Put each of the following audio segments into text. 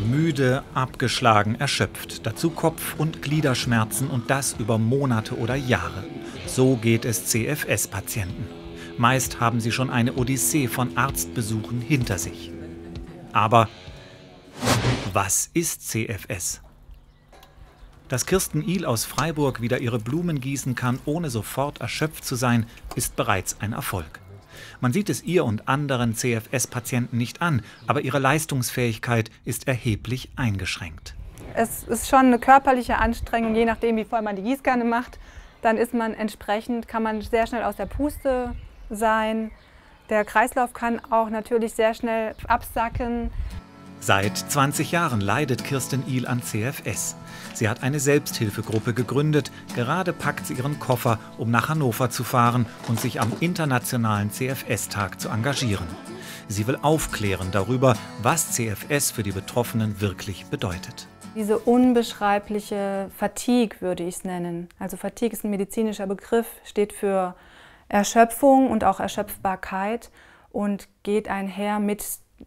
Müde, abgeschlagen, erschöpft, dazu Kopf- und Gliederschmerzen und das über Monate oder Jahre. So geht es CFS-Patienten. Meist haben sie schon eine Odyssee von Arztbesuchen hinter sich. Aber was ist CFS? Dass Kirsten Ihl aus Freiburg wieder ihre Blumen gießen kann, ohne sofort erschöpft zu sein, ist bereits ein Erfolg. Man sieht es ihr und anderen CFS-Patienten nicht an, aber ihre Leistungsfähigkeit ist erheblich eingeschränkt. Es ist schon eine körperliche Anstrengung, je nachdem, wie voll man die Gießkanne macht. Dann ist man entsprechend, kann man sehr schnell aus der Puste sein. Der Kreislauf kann auch natürlich sehr schnell absacken. Seit 20 Jahren leidet Kirsten Ihl an CFS. Sie hat eine Selbsthilfegruppe gegründet. Gerade packt sie ihren Koffer, um nach Hannover zu fahren und sich am internationalen CFS-Tag zu engagieren. Sie will aufklären darüber, was CFS für die Betroffenen wirklich bedeutet. Diese unbeschreibliche Fatigue würde ich es nennen. Also Fatigue ist ein medizinischer Begriff, steht für Erschöpfung und auch Erschöpfbarkeit und geht einher mit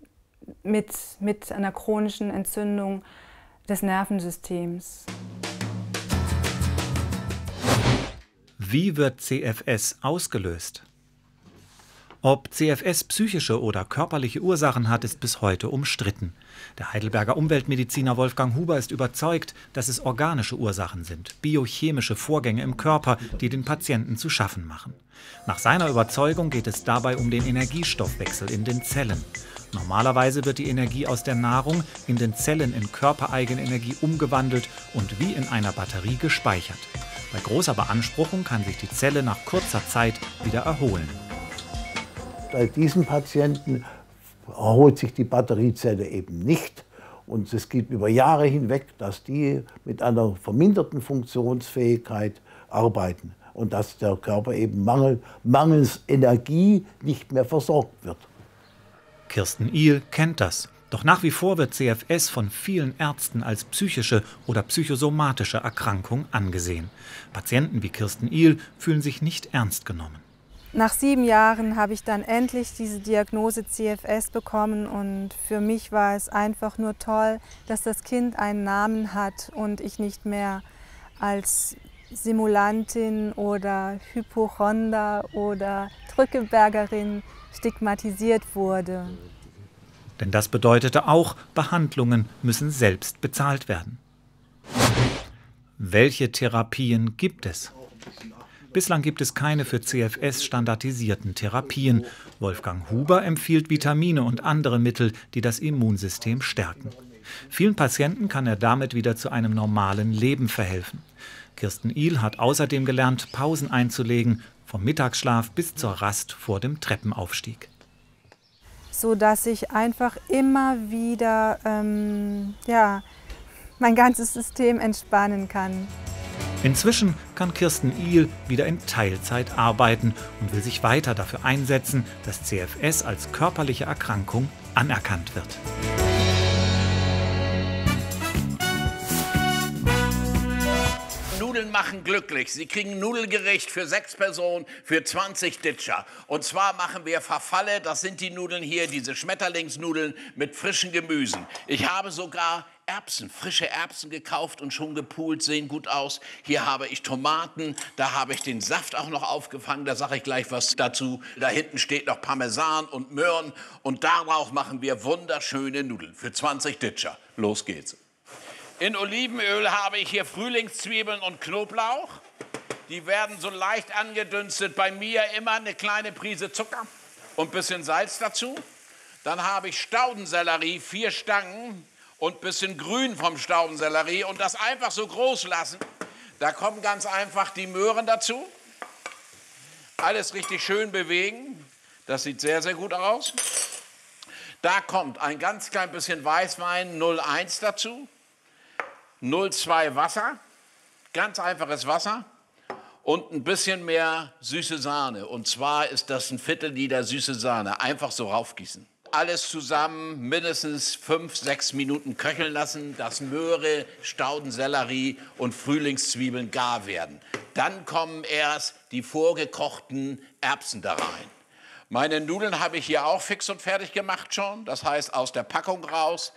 einer chronischen Entzündung des Nervensystems. Wie wird CFS ausgelöst? Ob CFS psychische oder körperliche Ursachen hat, ist bis heute umstritten. Der Heidelberger Umweltmediziner Wolfgang Huber ist überzeugt, dass es organische Ursachen sind, biochemische Vorgänge im Körper, die den Patienten zu schaffen machen. Nach seiner Überzeugung geht es dabei um den Energiestoffwechsel in den Zellen. Normalerweise wird die Energie aus der Nahrung in den Zellen in körpereigene Energie umgewandelt und wie in einer Batterie gespeichert. Bei großer Beanspruchung kann sich die Zelle nach kurzer Zeit wieder erholen. Bei diesen Patienten erholt sich die Batteriezelle eben nicht. Und es geht über Jahre hinweg, dass die mit einer verminderten Funktionsfähigkeit arbeiten und dass der Körper eben mangels Energie nicht mehr versorgt wird. Kirsten Ihl kennt das. Doch nach wie vor wird CFS von vielen Ärzten als psychische oder psychosomatische Erkrankung angesehen. Patienten wie Kirsten Ihl fühlen sich nicht ernst genommen. Nach 7 Jahren habe ich dann endlich diese Diagnose CFS bekommen und für mich war es einfach nur toll, dass das Kind einen Namen hat und ich nicht mehr als Simulantin oder Hypochonder oder Drückebergerin stigmatisiert wurde. Denn das bedeutete auch, Behandlungen müssen selbst bezahlt werden. Welche Therapien gibt es? Bislang gibt es keine für CFS standardisierten Therapien. Wolfgang Huber empfiehlt Vitamine und andere Mittel, die das Immunsystem stärken. Vielen Patienten kann er damit wieder zu einem normalen Leben verhelfen. Kirsten Ihl hat außerdem gelernt, Pausen einzulegen, vom Mittagsschlaf bis zur Rast vor dem Treppenaufstieg. So dass ich einfach immer wieder mein ganzes System entspannen kann. Inzwischen kann Kirsten Ihl wieder in Teilzeit arbeiten und will sich weiter dafür einsetzen, dass CFS als körperliche Erkrankung anerkannt wird. Nudeln machen glücklich. Sie kriegen Nudelgericht für 6 Personen für 20 Ditscher. Und zwar machen wir Farfalle, das sind die Nudeln hier, diese Schmetterlingsnudeln mit frischen Gemüsen. Ich habe sogar Erbsen, frische Erbsen gekauft und schon gepult, sehen gut aus. Hier habe ich Tomaten, da habe ich den Saft auch noch aufgefangen, da sage ich gleich was dazu. Da hinten steht noch Parmesan und Möhren und darauf machen wir wunderschöne Nudeln für 20 Ditscher. Los geht's. In Olivenöl habe ich hier Frühlingszwiebeln und Knoblauch. Die werden so leicht angedünstet. Bei mir immer eine kleine Prise Zucker und ein bisschen Salz dazu. Dann habe ich Staudensellerie, 4 Stangen und ein bisschen Grün vom Staudensellerie und das einfach so groß lassen. Da kommen ganz einfach die Möhren dazu. Alles richtig schön bewegen. Das sieht sehr, sehr gut aus. Da kommt ein ganz klein bisschen Weißwein 01 dazu. 0,2 Wasser, ganz einfaches Wasser und ein bisschen mehr süße Sahne. Und zwar ist das ein Viertel-Liter süße Sahne. Einfach so raufgießen. Alles zusammen mindestens 5, 6 Minuten köcheln lassen, dass Möhre, Staudensellerie und Frühlingszwiebeln gar werden. Dann kommen erst die vorgekochten Erbsen da rein. Meine Nudeln habe ich hier auch fix und fertig gemacht schon. Das heißt aus der Packung raus.